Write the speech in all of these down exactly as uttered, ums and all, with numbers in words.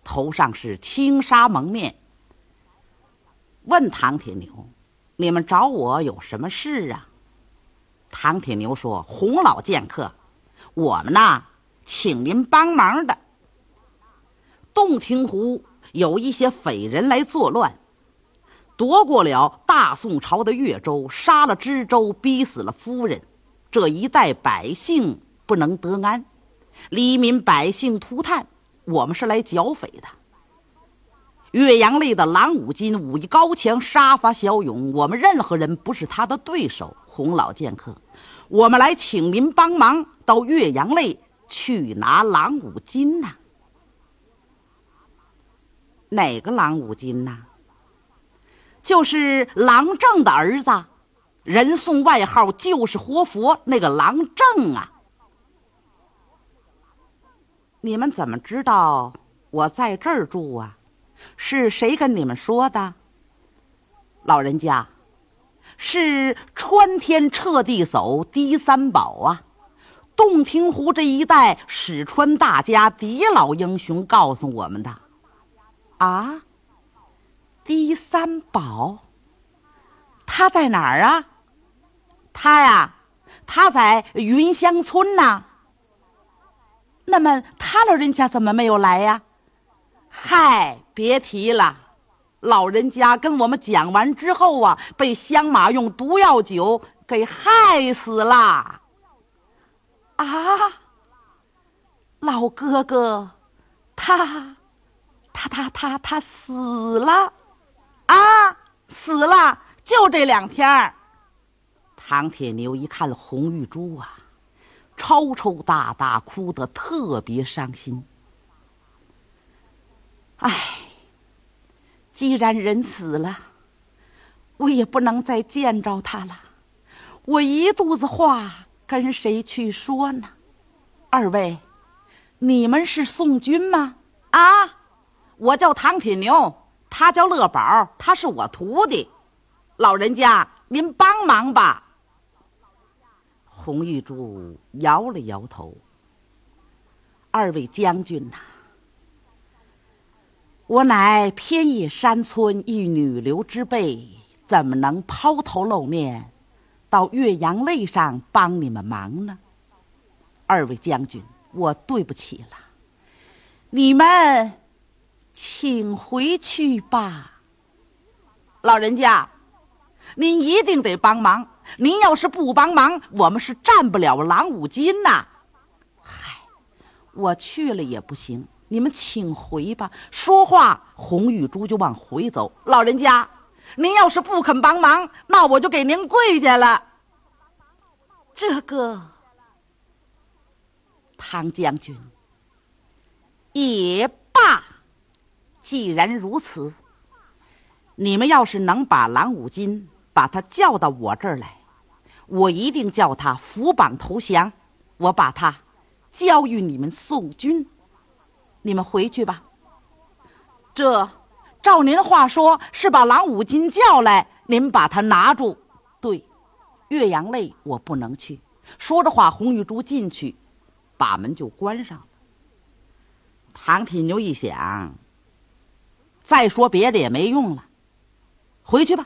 头上是轻纱蒙面，问唐铁牛：“你们找我有什么事啊？”唐铁牛说：“洪老剑客，我们呢，请您帮忙的。洞庭湖有一些匪人来作乱，夺过了大宋朝的越州，杀了知州，逼死了夫人，这一带百姓不能得安，黎民百姓涂炭，我们是来剿匪的。岳阳类的郎武金武艺高强，杀伐骁勇，我们任何人不是他的对手。洪老剑客，我们来请您帮忙到岳阳类去拿郎武金呐、啊。”哪个郎武金呐、啊？就是郎正的儿子，人送外号就是活佛那个郎正啊。你们怎么知道我在这儿住啊？是谁跟你们说的？老人家，是穿天彻地走第三宝啊，洞庭湖这一带史川大家狄老英雄告诉我们的。啊，第三宝，他在哪儿啊？他呀，他在云香村呐。那么他老人家怎么没有来呀？嗨，别提了，老人家跟我们讲完之后啊，被香马用毒药酒给害死了。啊，老哥哥，他他他他他死了啊，死了，就这两天。唐铁牛一看红玉珠啊，抽抽搭搭，哭得特别伤心。唉，既然人死了，我也不能再见着他了，我一肚子话跟谁去说呢？二位，你们是宋军吗？啊，我叫唐铁牛，他叫乐宝，他是我徒弟。老人家，您帮忙吧。红玉珠摇了摇头。二位将军呐、啊，我乃偏野山村一女流之辈，怎么能抛头露面到岳阳类上帮你们忙呢？二位将军，我对不起了，你们请回去吧。老人家，您一定得帮忙，您要是不帮忙，我们是占不了郎武金呐。嗨，我去了也不行，你们请回吧。说话，红玉珠就往回走。老人家，您要是不肯帮忙，那我就给您跪下了。这个唐将军，也罢，既然如此，你们要是能把郎武金把他叫到我这儿来，我一定叫他伏榜投降，我把他交与你们宋军。你们回去吧。这照您话说，是把郎武金叫来，您把他拿住。对，岳阳类我不能去。说着话，红玉珠进去，把门就关上了。唐铁牛一想，再说别的也没用了，回去吧。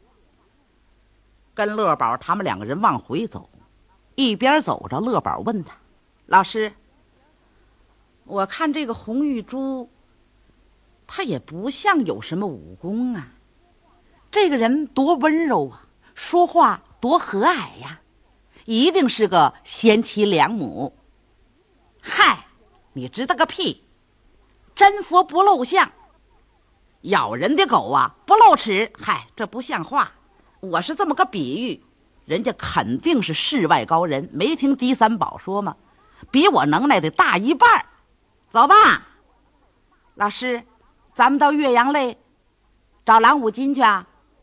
跟乐宝他们两个人往回走，一边走着，乐宝问他：“老师，我看这个红玉珠，她也不像有什么武功啊，这个人多温柔啊，说话多和蔼呀、啊，一定是个贤妻良母。”嗨，你知道个屁！真佛不露相，咬人的狗啊不露齿。嗨，这不像话。我是这么个比喻，人家肯定是世外高人，没听狄三宝说吗？比我能耐的大一半。走吧，老师，咱们到岳阳类找郎武金去啊。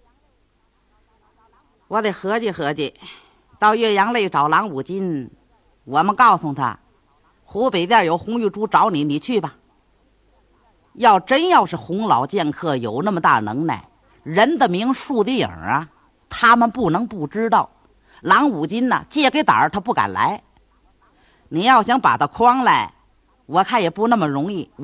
我得合计合计，到岳阳类找郎武金，我们告诉他湖北店有红玉珠找你，你去吧。要真要是洪老剑客有那么大能耐，人的名树的影啊，他们不能不知道。郎武金呢、啊，借给胆儿他不敢来，你要想把他诓来，我看也不那么容易。